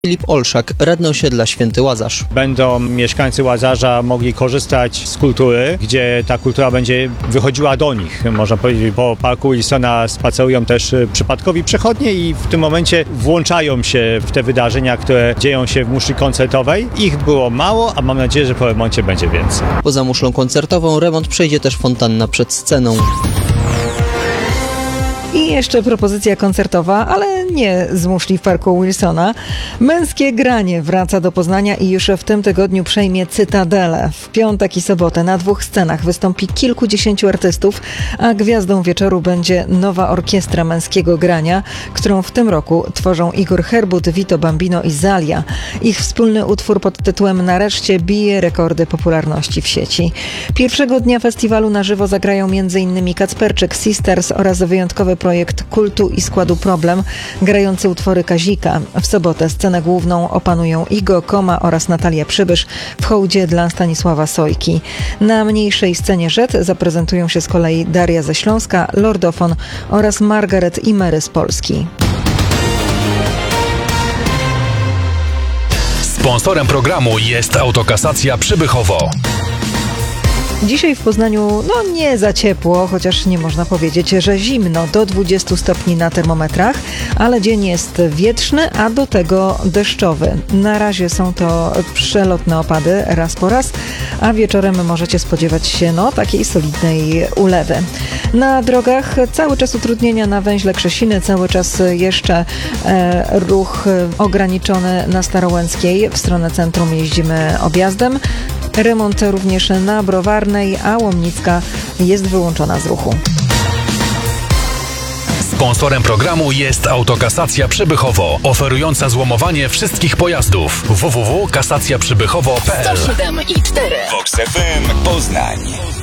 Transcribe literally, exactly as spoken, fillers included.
Filip Olszak, radny osiedla Święty Łazarz. Będą mieszkańcy Łazarza mogli korzystać z kultury, gdzie ta kultura będzie wychodziła do nich. Można powiedzieć, po parku Wilsona spacerują też przypadkowi przechodnie i w tym momencie włączają się w te wydarzenia, które dzieją się w muszli koncertowej. Ich było mało, a mam nadzieję, że po remoncie będzie więcej. Poza muszlą koncertową remont przejdzie też fontanna przed sceną. I jeszcze propozycja koncertowa, ale nie z muszli w parku Wilsona. Męskie granie wraca do Poznania i już w tym tygodniu przejmie Cytadelę. W piątek i sobotę na dwóch scenach wystąpi kilkudziesięciu artystów, a gwiazdą wieczoru będzie nowa orkiestra męskiego grania, którą w tym roku tworzą Igor Herbut, Vito Bambino i Zalia. Ich wspólny utwór pod tytułem Nareszcie bije rekordy popularności w sieci. Pierwszego dnia festiwalu na żywo zagrają m.in. Kacperczyk, Sisters oraz wyjątkowy projekt kultu i składu Problem, grający utwory Kazika. W sobotę scenę główną opanują Igo Koma oraz Natalia Przybysz w hołdzie dla Stanisława Sojki. Na mniejszej scenie Rzet zaprezentują się z kolei Daria ze Śląska, Lordofon oraz Margaret i Mary z Polski. Sponsorem programu jest Autokasacja Przybychowo. Dzisiaj w Poznaniu no nie za ciepło, chociaż nie można powiedzieć, że zimno, do dwudziestu stopni na termometrach, ale dzień jest wietrzny, a do tego deszczowy. Na razie są to przelotne opady raz po raz, a wieczorem możecie spodziewać się no takiej solidnej ulewy. Na drogach cały czas utrudnienia na węźle Krzesiny, cały czas jeszcze e, ruch ograniczony na Starołęckiej. W stronę centrum jeździmy objazdem. Remont również na Browarnej, a Łomnicka jest wyłączona z ruchu. Sponsorem programu jest Autokasacja Przybychowo, oferująca złomowanie wszystkich pojazdów. w w w kropka kasacja przybychowo kropka p l sto siedem i cztery. Vox F M Poznań.